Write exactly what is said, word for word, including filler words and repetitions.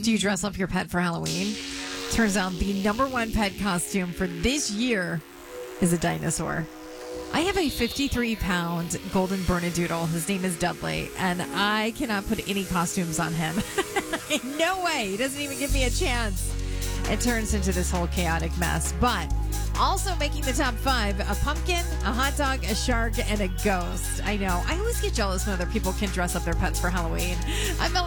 Do you dress up your pet for Halloween? Turns out the number one pet costume for this year is a dinosaur. I have a fifty-three pound golden Bernedoodle. His name is Dudley, and I cannot put any costumes on him. No way. He doesn't even give me a chance. It turns into this whole chaotic mess. But also making the top five, a pumpkin, a hot dog, a shark, and a ghost. I know. I always get jealous when other people can dress up their pets for Halloween. I'm